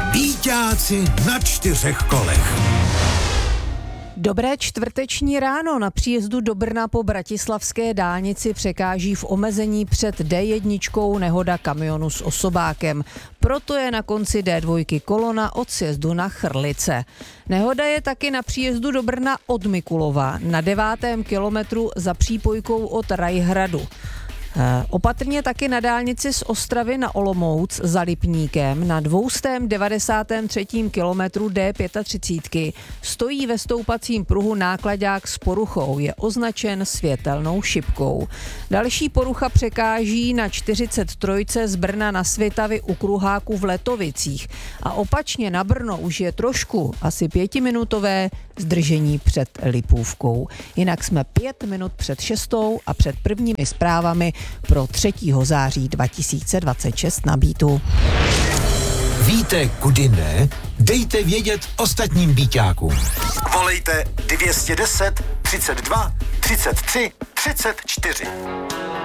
Býťáci na 4 kolech. Dobré čtvrteční ráno. Na příjezdu do Brna po bratislavské dálnici překáží v omezení před D1 nehoda kamionu s osobákem. Proto je na konci D2 kolona od sjezdu na Chrlice. Nehoda je taky na příjezdu do Brna od Mikulova na 9. kilometru za přípojkou od Rajhradu. Opatrně taky na dálnici z Ostravy na Olomouc za Lipníkem na 293. kilometru D35 stojí ve stoupacím pruhu náklaďák s poruchou, je označen světelnou šipkou. Další porucha překáží na 43 z Brna na Svitavy u kruháku v Letovicích a opačně na Brno už je trošku, asi 5minutové zdržení před Lipůvkou. Jinak jsme 5 minut před 6 a před prvními zprávami pro 3. září 2026 na Beatu. Víte, kudy ne? Dejte vědět ostatním býťákům. Volejte 210 32 33 34.